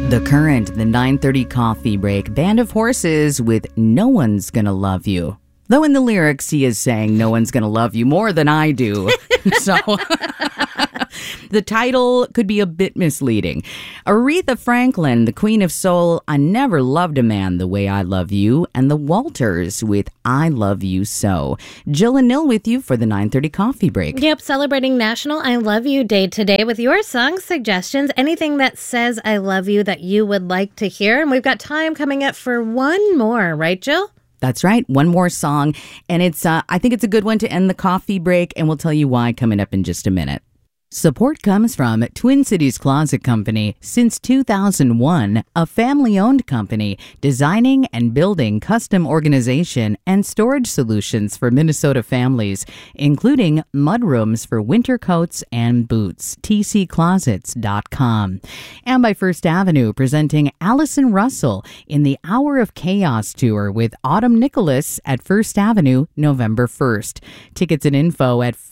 The Current, the 9:30 coffee break, Band of Horses with No One's Gonna Love You. Though in the lyrics, he is saying no one's going to love you more than I do. So the title could be a bit misleading. Aretha Franklin, the Queen of Soul, I Never Loved a Man the Way I Love You, and the Walters with I Love You So. Jill and Nil with you for the 9:30 coffee break. Yep, celebrating National I Love You Day today with your song suggestions, anything that says I love you that you would like to hear. And we've got time coming up for one more, right, Jill? That's right. One more song. And I think it's a good one to end the coffee break. And we'll tell you why coming up in just a minute. Support comes from Twin Cities Closet Company. Since 2001, a family-owned company designing and building custom organization and storage solutions for Minnesota families, including mudrooms for winter coats and boots. tcclosets.com. And by First Avenue, presenting Allison Russell in the Hour of Chaos tour with Autumn Nicholas at First Avenue, November 1st. Tickets and info at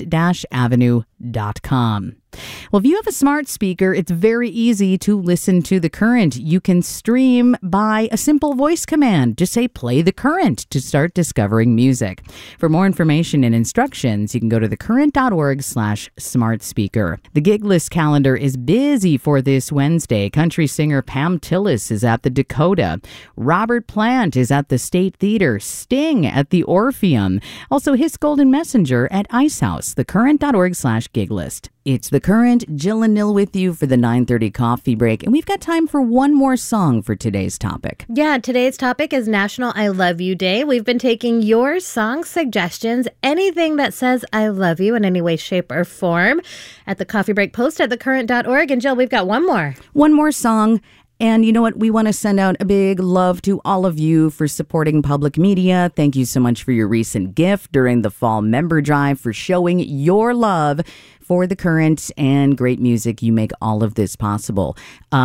first-avenue.com. Well, if you have a smart speaker, it's very easy to listen to The Current. You can stream by a simple voice command. Just say, play The Current to start discovering music. For more information and instructions, you can go to thecurrent.org/smart speaker. The gig list calendar is busy for this Wednesday. Country singer Pam Tillis is at the Dakota. Robert Plant is at the State Theater. Sting at the Orpheum. Also, His Golden Messenger at Ice House. Thecurrent.org/gig list. It's The Current, Jill and Nil with you for the 9:30 coffee break. And we've got time for one more song for today's topic. Yeah, today's topic is National I Love You Day. We've been taking your song suggestions, anything that says I love you in any way, shape, or form, at the coffee break post at thecurrent.org. And Jill, we've got one more. One more song. And you know what? We want to send out a big love to all of you for supporting public media. Thank you so much for your recent gift during the fall member drive, for showing your love for The Current and great music. You make all of this possible.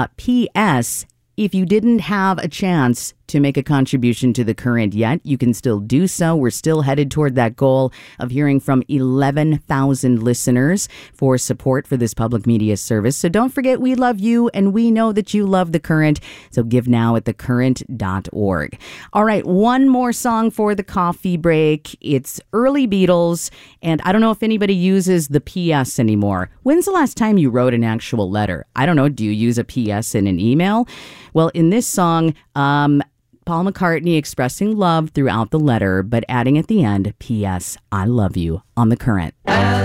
P.S. If you didn't have a chance to make a contribution to The Current yet, you can still do so. We're still headed toward that goal of hearing from 11,000 listeners for support for this public media service. So don't forget, we love you and we know that you love The Current. So give now at thecurrent.org. All right, one more song for the coffee break. It's early Beatles, and I don't know if anybody uses the PS anymore. When's the last time you wrote an actual letter? I don't know. Do you use a PS in an email? Well, in this song, Paul McCartney expressing love throughout the letter, but adding at the end, P.S. I love you on The Current.